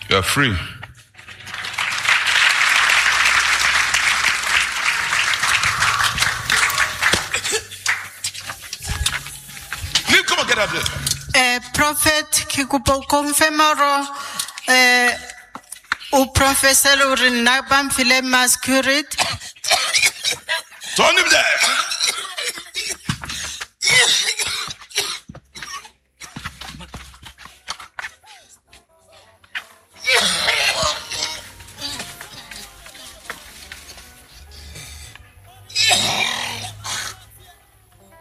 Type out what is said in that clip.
You are free. Leave, come on, get up there. Prophet, ke kopa confirmaro o professor uri nna ba mfile masquerade. Turn him there.